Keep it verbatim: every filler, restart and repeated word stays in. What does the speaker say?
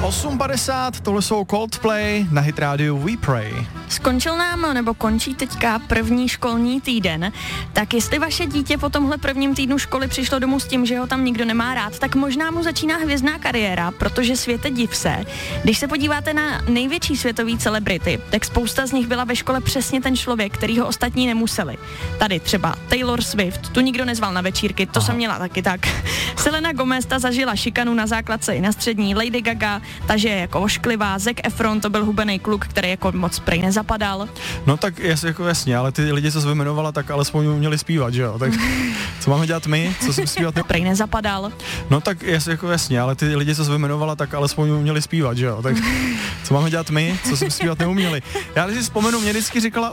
osm padesát, tohle jsou Coldplay na Hit rádiu We Pray. Skončil nám, nebo končí teďka první školní týden, tak jestli vaše dítě po tomhle prvním týdnu školy přišlo domů s tím, že ho tam nikdo nemá rád, tak možná mu začíná hvězdná kariéra, protože světe div se. Když se podíváte na největší světový celebrity, tak spousta z nich byla ve škole přesně ten člověk, který ho ostatní nemuseli. Tady třeba Taylor Swift, tu nikdo nezval na večírky, to Aha. jsem měla taky tak. Selena Gomez, ta zažila šikanu na základce i na střední, Lady Gaga, ta že je jako ošklivá, Zac Efron, to byl hubený kluk, který jako moc prej nezapadal. No tak jas, jako jasně, ale ty lidi, co jsi vyjmenovala, tak alespoň uměli zpívat, že jo? Tak co máme dělat my? Co si zpívat ne... Prej nezapadal. No tak jas, jako jasně, ale ty lidi, co jsi vyjmenovala, tak alespoň uměli zpívat, že jo? Tak co máme dělat my? Co si zpívat neuměli? Já si vzpomenu, mě vždycky říkala